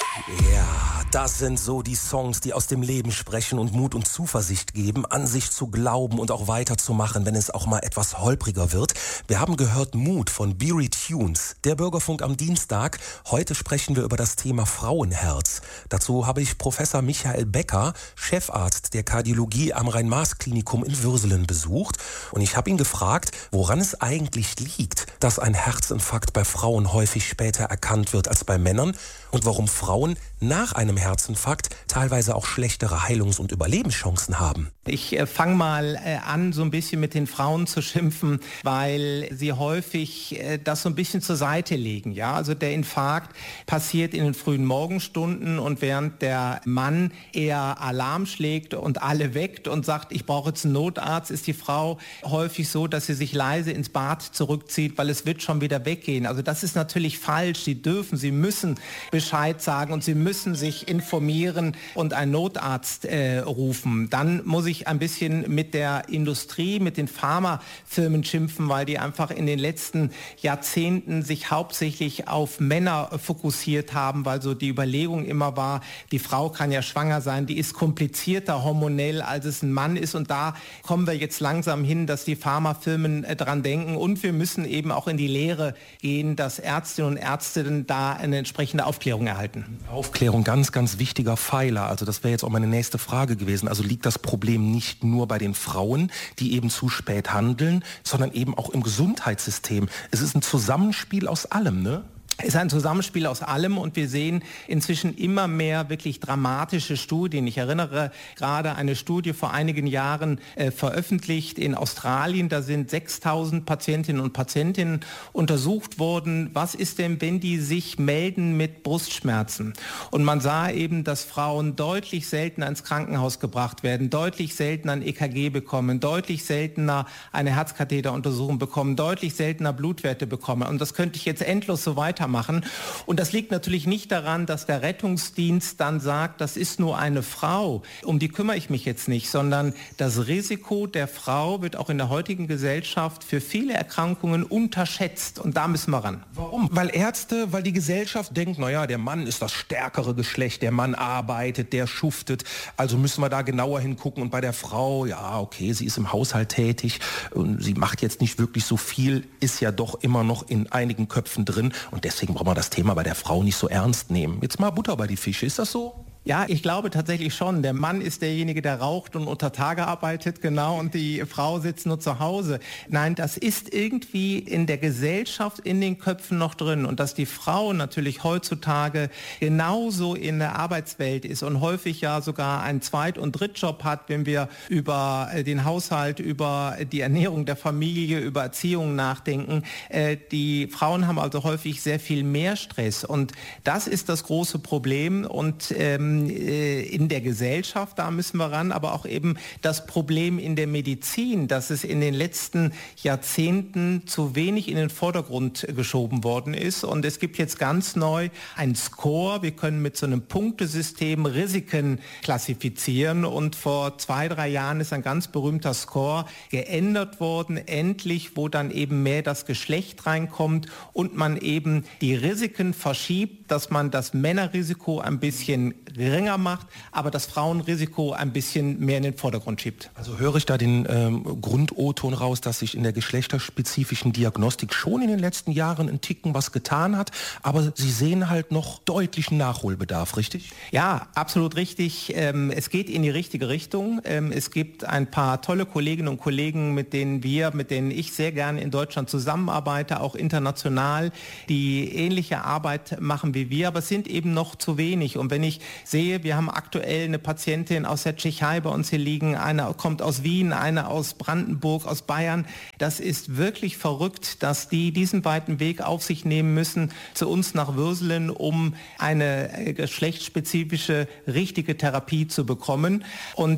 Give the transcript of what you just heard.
Ja, das sind so die Songs, die aus dem Leben sprechen und Mut und Zuversicht geben, an sich zu glauben und auch weiterzumachen, wenn es auch mal etwas holpriger wird. Wir haben gehört Mut von Beery Tunes, der Bürgerfunk am Dienstag. Heute sprechen wir über das Thema Frauenherz. Dazu habe ich Professor Michael Becker, Chefarzt der Kardiologie am Rhein-Maas-Klinikum in Würselen, besucht. Und ich habe ihn gefragt, woran es eigentlich liegt, dass ein Herzinfarkt bei Frauen häufig später erkannt wird als bei Männern und warum Frauen nach einem Herzinfarkt teilweise auch schlechtere Heilungs- und Überlebenschancen haben. Ich fange mal an, so ein bisschen mit den Frauen zu schimpfen, weil sie häufig das so ein bisschen zur Seite legen. Ja? Also der Infarkt passiert in den frühen Morgenstunden und während der Mann eher Alarm schlägt und alle weckt und sagt, ich brauche jetzt einen Notarzt, ist die Frau häufig so, dass sie sich leise ins Bad zurückzieht, weil es wird schon wieder weggehen. Also das ist natürlich falsch. Sie müssen Bescheid sagen und sie müssen sich informieren und einen Notarzt rufen. Dann muss ich ein bisschen mit der Industrie, mit den Pharmafirmen schimpfen, weil die einfach in den letzten Jahrzehnten sich hauptsächlich auf Männer fokussiert haben, weil so die Überlegung immer war, die Frau kann ja schwanger sein, die ist komplizierter hormonell, als es ein Mann ist. Und da kommen wir jetzt langsam hin, dass die Pharmafirmen dran denken. Und wir müssen eben auch in die Lehre gehen, dass Ärztinnen und Ärzte da eine entsprechende Aufklärung erhalten. Aufklärung, ganz, ganz wichtiger Pfeiler. Also das wäre jetzt auch meine nächste Frage gewesen. Also liegt das Problem nicht nur bei den Frauen, die eben zu spät handeln, sondern eben auch im Gesundheitssystem. Es ist ein Zusammenspiel aus allem, ne? Es ist ein Zusammenspiel aus allem und wir sehen inzwischen immer mehr wirklich dramatische Studien. Ich erinnere gerade eine Studie vor einigen Jahren veröffentlicht in Australien. Da sind 6.000 Patientinnen und Patienten untersucht worden. Was ist denn, wenn die sich melden mit Brustschmerzen? Und man sah eben, dass Frauen deutlich seltener ins Krankenhaus gebracht werden, deutlich seltener ein EKG bekommen, deutlich seltener eine Herzkatheteruntersuchung bekommen, deutlich seltener Blutwerte bekommen. Und das könnte ich jetzt endlos so weitermachen. Und das liegt natürlich nicht daran, dass der Rettungsdienst dann sagt, das ist nur eine Frau, um die kümmere ich mich jetzt nicht, sondern das Risiko der Frau wird auch in der heutigen Gesellschaft für viele Erkrankungen unterschätzt und da müssen wir ran. Warum? Weil die Gesellschaft denkt, naja, der Mann ist das stärkere Geschlecht, der Mann arbeitet, der schuftet, also müssen wir da genauer hingucken und bei der Frau, ja, okay, sie ist im Haushalt tätig und sie macht jetzt nicht wirklich so viel, ist ja doch immer noch in einigen Köpfen drin und deswegen braucht man das Thema bei der Frau nicht so ernst nehmen. Jetzt mal Butter bei die Fische, ist das so? Ja, ich glaube tatsächlich schon. Der Mann ist derjenige, der raucht und unter Tage arbeitet, genau, und die Frau sitzt nur zu Hause. Nein, das ist irgendwie in der Gesellschaft, in den Köpfen noch drin. Und dass die Frau natürlich heutzutage genauso in der Arbeitswelt ist und häufig ja sogar einen Zweit- und Drittjob hat, wenn wir über den Haushalt, über die Ernährung der Familie, über Erziehung nachdenken. Die Frauen haben also häufig sehr viel mehr Stress. Und das ist das große Problem. Und in der Gesellschaft, da müssen wir ran, aber auch eben das Problem in der Medizin, dass es in den letzten Jahrzehnten zu wenig in den Vordergrund geschoben worden ist. Und es gibt jetzt ganz neu ein Score. Wir können mit so einem Punktesystem Risiken klassifizieren. Und vor 2-3 Jahren ist ein ganz berühmter Score geändert worden, endlich, wo dann eben mehr das Geschlecht reinkommt und man eben die Risiken verschiebt, dass man das Männerrisiko ein bisschen geringer macht, aber das Frauenrisiko ein bisschen mehr in den Vordergrund schiebt. Also höre ich da den Grund-O-Ton raus, dass sich in der geschlechterspezifischen Diagnostik schon in den letzten Jahren ein Ticken was getan hat, aber Sie sehen halt noch deutlichen Nachholbedarf, richtig? Ja, absolut richtig. Es geht in die richtige Richtung. Es gibt ein paar tolle Kolleginnen und Kollegen, mit denen ich sehr gerne in Deutschland zusammenarbeite, auch international, die ähnliche Arbeit machen wie wir, aber es sind eben noch zu wenig. Und wenn ich sehe, wir haben aktuell eine Patientin aus der Tschechei bei uns hier liegen, eine kommt aus Wien, eine aus Brandenburg, aus Bayern. Das ist wirklich verrückt, dass die diesen weiten Weg auf sich nehmen müssen zu uns nach Würselen, um eine geschlechtsspezifische, richtige Therapie zu bekommen. Und